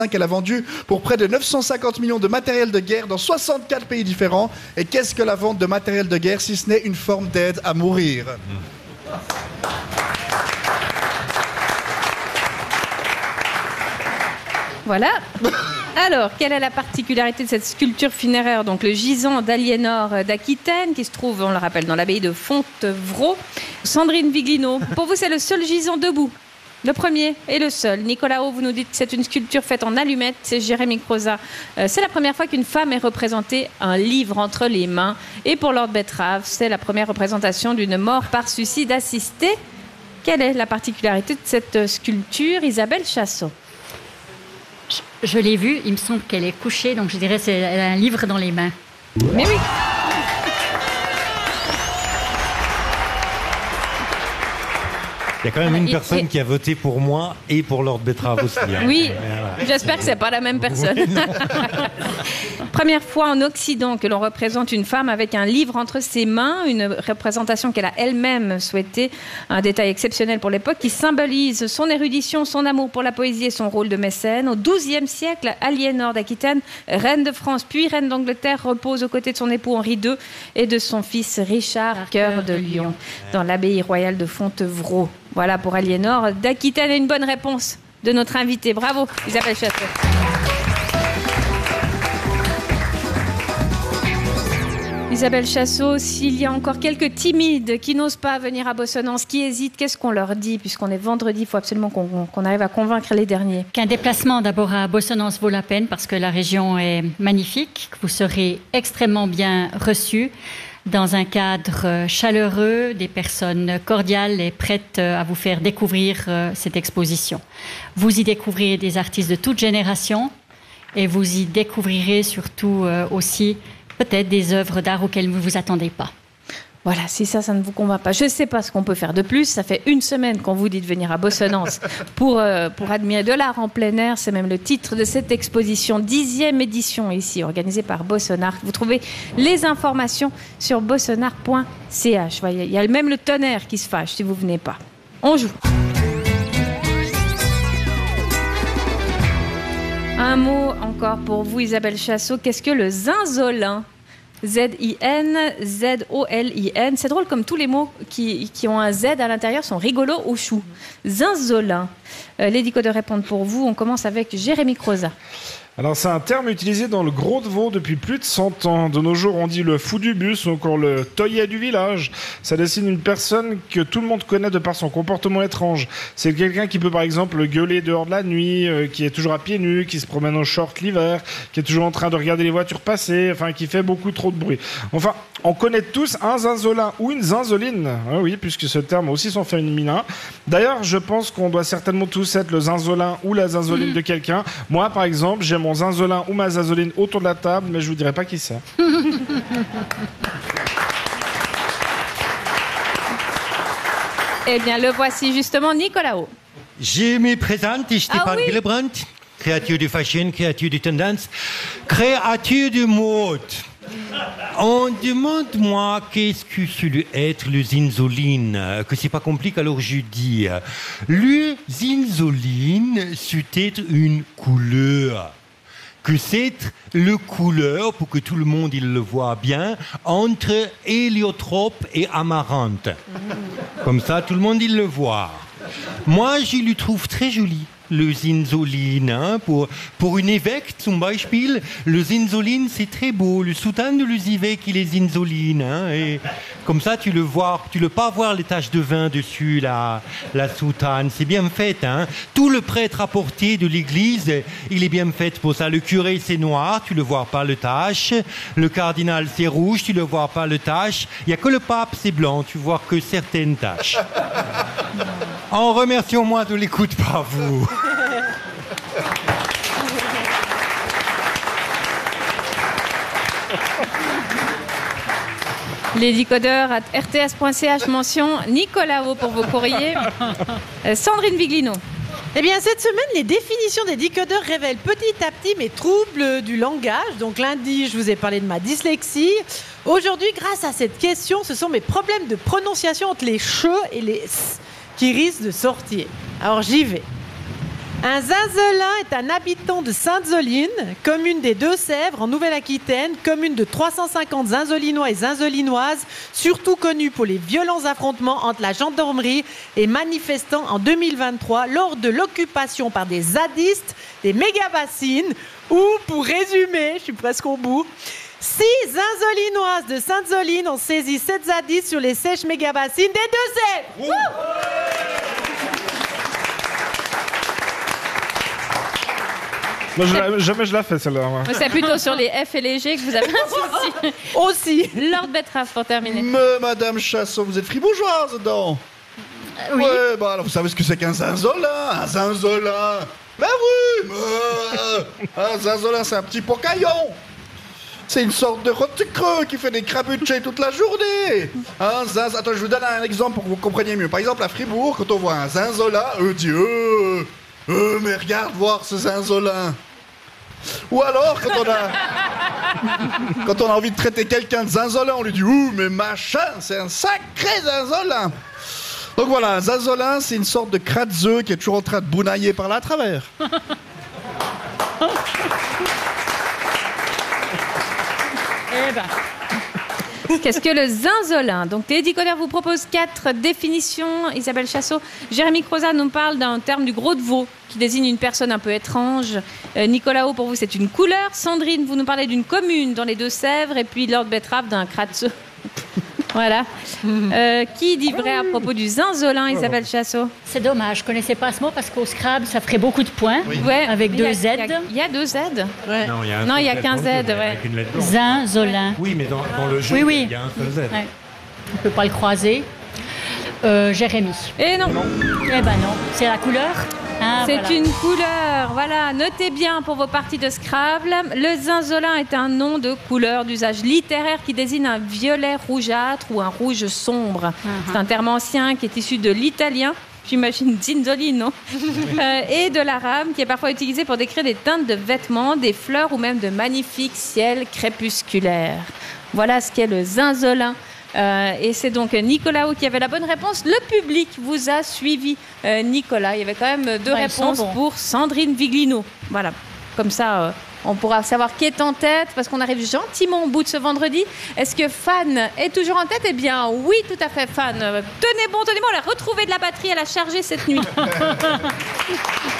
qu'elle a vendu pour près de 950 millions de matériel de guerre dans 64 pays différents. Et qu'est-ce que la vente de matériel de guerre si ce n'est une forme d'aide à mourir? Voilà. Alors, quelle est la particularité de cette sculpture funéraire? Donc, le gisant d'Aliénor d'Aquitaine, qui se trouve, on le rappelle, dans l'abbaye de Fontevraud. Sandrine Viglino, pour vous, c'est le seul gisant debout. Le premier et le seul. Nicolas O, vous nous dites que c'est une sculpture faite en allumettes. C'est Jérémy Croza. C'est la première fois qu'une femme est représentée un livre entre les mains. Et pour Lord Betrave, c'est la première représentation d'une mort par suicide assisté. Quelle est la particularité de cette sculpture, Isabelle Chassot? Je l'ai vue, il me semble qu'elle est couchée, donc je dirais qu'elle a un livre dans les mains. Mais oui. Il y a quand même une personne qui a voté pour moi et pour Lord Betrave aussi. Hein. Oui, j'espère que c'est pas la même personne. Oui, Première fois en Occident que l'on représente une femme avec un livre entre ses mains, une représentation qu'elle a elle-même souhaitée, un détail exceptionnel pour l'époque qui symbolise son érudition, son amour pour la poésie et son rôle de mécène. Au XIIe siècle, Aliénor d'Aquitaine, reine de France puis reine d'Angleterre, repose aux côtés de son époux Henri II et de son fils Richard, cœur de lion, dans l'abbaye royale de Fontevraud. Voilà pour Aliénor d'Aquitaine et une bonne réponse de notre invitée. Bravo, Isabelle Chassot. Isabelle Chassot, s'il y a encore quelques timides qui n'osent pas venir à Bossonance, qui hésitent, qu'est-ce qu'on leur dit? Puisqu'on est vendredi, il faut absolument qu'on arrive à convaincre les derniers. Qu'un déplacement d'abord à Bossonance vaut la peine parce que la région est magnifique, que vous serez extrêmement bien reçus dans un cadre chaleureux, des personnes cordiales et prêtes à vous faire découvrir cette exposition. Vous y découvrirez des artistes de toute génération et vous y découvrirez surtout aussi peut-être des œuvres d'art auxquelles vous ne vous attendez pas. Voilà, si ça ne vous convainc pas, je ne sais pas ce qu'on peut faire de plus. Ça fait une semaine qu'on vous dit de venir à Bossonance pour admirer de l'art en plein air. C'est même le titre de cette exposition, 10e édition ici, organisée par Bossonart. Vous trouvez les informations sur bossonart.ch. Il y a même le tonnerre qui se fâche si vous ne venez pas. On joue. Un mot encore pour vous, Isabelle Chassot. Qu'est-ce que le zinzolin? Z-I-N, Z-O-L-I-N. C'est drôle comme tous les mots qui ont un Z à l'intérieur sont rigolos au chou. Zinzolin. Les décodeurs répondent pour vous. On commence avec Jérémy Croza. Alors c'est un terme utilisé dans le Gros de Vaud depuis plus de 100 ans. De nos jours on dit le fou du bus ou encore le toyet du village. Ça dessine une personne que tout le monde connaît de par son comportement étrange. C'est quelqu'un qui peut par exemple gueuler dehors de la nuit, qui est toujours à pieds nus, qui se promène en short l'hiver, qui est toujours en train de regarder les voitures passer, enfin qui fait beaucoup trop de bruit. Enfin, on connaît tous un zinzolin ou une zinzoline. Ah oui, puisque ce terme a aussi son féminin. D'ailleurs, je pense qu'on doit certainement tous être le zinzolin ou la zinzoline de quelqu'un. Moi par exemple, j'ai mon zinzolin ou ma zinzoline autour de la table, mais je vous dirai pas qui c'est. Eh bien, le voici justement, Nicolas O. Je me présente, Stéphane Gillebrandt, créature de fashion, créature de tendance, créature de mode. On demande moi qu'est-ce que c'est être le zinzoline, que c'est pas compliqué, alors je dis le zinzoline c'est être une couleur, que c'est le couleur, pour que tout le monde il le voit bien, entre héliotrope et amarante. Comme ça tout le monde il le voit. Moi je le trouve très joli, le zinzoline, hein, pour une évêque, zum Beispiel, le zinzoline c'est très beau, le soutane de l'évêque il est zinzoline, hein, et comme ça tu le pas voir les taches de vin dessus la soutane, c'est bien fait, hein. Tout le prêtre à portée de l'église, il est bien fait pour ça. Le curé c'est noir, tu le vois pas le tache, le cardinal c'est rouge, tu le vois pas le tache, il y a que le pape c'est blanc, tu vois que certaines taches. En remerciant moi de l'écoute par vous. Les décodeurs à rts.ch, mention Nicolas O pour vos courriers. Sandrine Viglino. Eh bien, cette semaine, les définitions des décodeurs révèlent petit à petit mes troubles du langage. Donc, lundi, je vous ai parlé de ma dyslexie. Aujourd'hui, grâce à cette question, ce sont mes problèmes de prononciation entre les che et les s qui risquent de sortir. Alors, j'y vais. Un zinzolin est un habitant de Sainte-Zoline, commune des Deux-Sèvres en Nouvelle-Aquitaine, commune de 350 zinzolinois et zinzolinoises, surtout connu pour les violents affrontements entre la gendarmerie et manifestants en 2023 lors de l'occupation par des zadistes des méga-bassines, ou pour résumer, je suis presque au bout, 6 zinzolinoises de Sainte-Zoline ont saisi 7 zadistes sur les sèches méga-bassines des Deux-Sèvres. Moi, jamais je la fais, celle-là. Moi. C'est plutôt sur les F et les G que vous avez un souci. Aussi. Lord Betrave, pour terminer. Mais Madame Chasson, vous êtes fribourgeoise, donc. Oui. Ouais, bah alors vous savez ce que c'est qu'un zinzolin? Un zinzolin. Ben oui, mais un zinzolin, c'est un petit pocaillon. C'est une sorte de rôti creux qui fait des crabuchés toute la journée. Un zinzolin. Attends, je vous donne un exemple pour que vous compreniez mieux. Par exemple, à Fribourg, quand on voit un zinzolin, on dit mais regarde voir ce zinzolin. Ou alors, quand on a envie de traiter quelqu'un de zinzolin, on lui dit mais machin, c'est un sacré zinzolin. Donc voilà, un zinzolin, c'est une sorte de crâne-zeu qui est toujours en train de bounailler par là à travers. Eh ben. Qu'est-ce que le zinzolin? Donc, Teddy Coder vous propose 4 définitions. Isabelle Chassot. Jérémy Crozat nous parle d'un terme du gros de veau qui désigne une personne un peu étrange. Nicolas O, pour vous, c'est une couleur. Sandrine, vous nous parlez d'une commune dans les Deux-Sèvres. Et puis, Lord Betrave d'un kratze. Voilà. Qui dit vrai à propos du zinzolin, Isabelle Chassot? C'est dommage, je ne connaissais pas ce mot parce qu'au Scrabble, ça ferait beaucoup de points. Oui. Ouais, Avec 2 Z. Il y a 2 Z. Ouais. Non, il y a qu'un Z, ouais. Avec une lettre blanche. Zinzolin. Oui, mais dans le jeu, Oui, oui. il y a un seul Z. Ouais. On ne peut pas le croiser. Jérémy. Et non. Eh ben non, c'est la couleur. Ah, C'est voilà. une couleur, voilà. Notez bien pour vos parties de Scrabble. Le zinzolin est un nom de couleur d'usage littéraire qui désigne un violet rougeâtre ou un rouge sombre. C'est un terme ancien qui est issu de l'italien, j'imagine zinzolino, et de l'arabe qui est parfois utilisé pour décrire des teintes de vêtements, des fleurs ou même de magnifiques ciels crépusculaires. Voilà ce qu'est le zinzolin. Et c'est donc Nicolas qui avait la bonne réponse. Le public vous a suivi, Nicolas. Il y avait quand même 2 Ouais, ils sont réponses bons. pour Sandrine Viglino. Voilà, comme ça on pourra savoir qui est en tête parce qu'on arrive gentiment au bout de ce vendredi. Est-ce que Fan est toujours en tête? Eh bien oui, tout à fait, Fan. Tenez bon, on a retrouvé de la batterie, elle a chargé cette nuit.